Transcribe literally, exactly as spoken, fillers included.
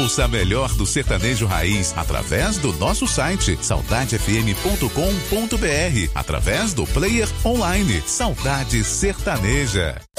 Ouça a melhor do sertanejo raiz através do nosso site saudade f m ponto com ponto b r, através do player online Saudade Sertaneja.